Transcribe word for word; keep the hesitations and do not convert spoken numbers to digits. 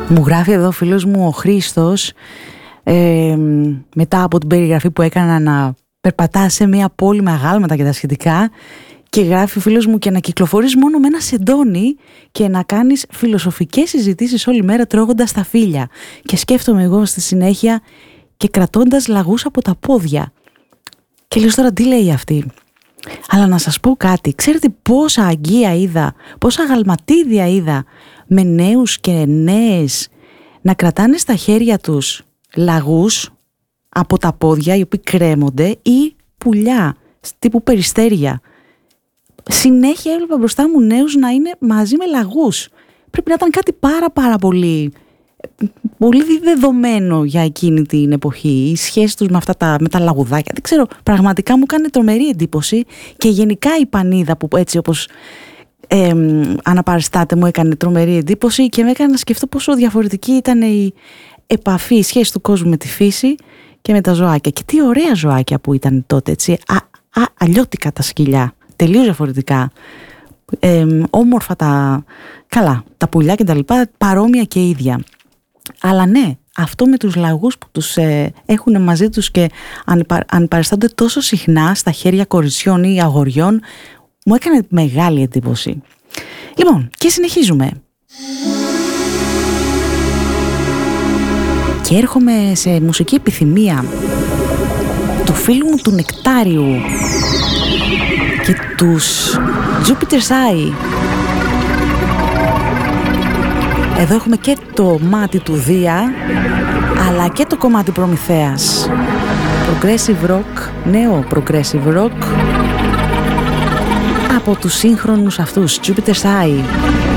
Μου γράφει εδώ ο φίλος μου ο Χρήστος, ε, μετά από την περιγραφή που έκανα, να περπατά σε μια πόλη με αγάλματα και τα σχετικά, και γράφει ο φίλος μου: και να κυκλοφορείς μόνο με ένα σεντόνι και να κάνεις φιλοσοφικές συζητήσεις όλη μέρα τρώγοντας τα φύλλα. Και σκέφτομαι εγώ στη συνέχεια και κρατώντας λαγούς από τα πόδια. Και λέω τώρα τι λέει αυτή. Αλλά να σας πω κάτι, ξέρετε πόσα αγγεία είδα, πόσα αγαλματίδια είδα με νέους και νέες να κρατάνε στα χέρια τους λαγούς από τα πόδια, οι οποίοι κρέμονται, ή πουλιά τύπου περιστέρια. Συνέχεια έβλεπα μπροστά μου νέους να είναι μαζί με λαγούς. Πρέπει να ήταν κάτι πάρα πάρα πολύ πολύ δεδομένο για εκείνη την εποχή, η σχέση τους με αυτά τα, με τα λαγουδάκια. Δεν ξέρω, πραγματικά μου κάνει τρομερή εντύπωση, και γενικά η πανίδα που έτσι όπως ε, αναπαριστάται μου έκανε τρομερή εντύπωση και με έκανε να σκεφτώ πόσο διαφορετική ήταν η επαφή, η σχέση του κόσμου με τη φύση και με τα ζωάκια. Και τι ωραία ζωάκια που ήταν τότε, έτσι, α, α, αλλιώτικα τα σκυλιά, τελείως διαφορετικά. Ε, όμορφα τα, καλά, τα πουλιά και τα λοιπά, παρόμοια και ίδια. Αλλά ναι, αυτό με τους λαγούς που τους ε, έχουν μαζί τους και ανυπαριστάνται τόσο συχνά στα χέρια κοριτσιών ή αγοριών, μου έκανε μεγάλη εντύπωση. Λοιπόν, και συνεχίζουμε. Και έρχομαι σε μουσική επιθυμία του φίλου μου του Νεκτάριου και τους Jupiter's Eye. Εδώ έχουμε και το μάτι του Δία, αλλά και το κομμάτι Προμηθέας. Progressive rock, νέο progressive rock από τους σύγχρονους αυτούς, Jupiter's Eye.